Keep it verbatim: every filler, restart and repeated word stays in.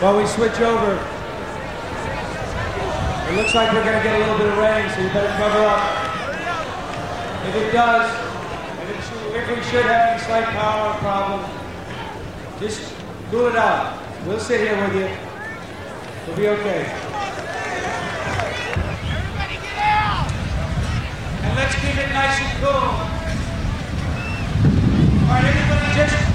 While we switch over, it looks like we're going to get a little bit of rain, so you better cover up. If it does, if, it should, if we should have any slight power problem, just cool it out. We'll sit here with you. We'll be okay. Everybody get out! And let's keep it nice and cool. All right, everybody just